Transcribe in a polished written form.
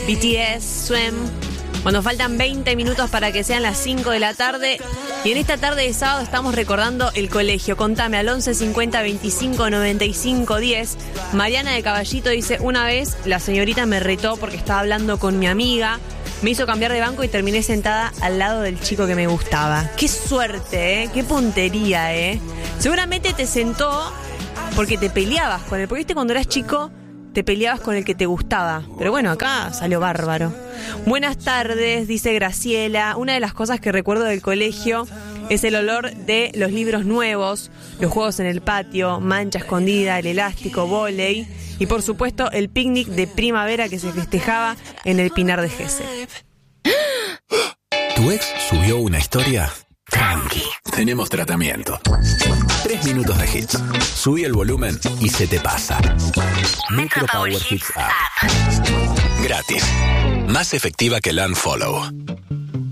BTS, Swim. Cuando faltan 20 minutos para que sean las 5 de la tarde. Y en esta tarde de sábado estamos recordando el colegio. Contame al 11 50 25 95 10. Mariana de Caballito dice: una vez la señorita me retó porque estaba hablando con mi amiga. Me hizo cambiar de banco y terminé sentada al lado del chico que me gustaba. Qué suerte, qué puntería, Seguramente te sentó porque te peleabas con él. Porque viste, cuando eras chico te peleabas con el que te gustaba. Pero bueno, acá salió bárbaro. Buenas tardes, dice Graciela. Una de las cosas que recuerdo del colegio es el olor de los libros nuevos, los juegos en el patio, mancha escondida, el elástico, vóley y por supuesto el picnic de primavera que se festejaba en el Pinar de Gesell. ¿Tu ex subió una historia? Tranqui, tenemos tratamiento. 3 minutos de hits. Subí el volumen y se te pasa. Metro Power Hits App. Gratis. Más efectiva que el Unfollow.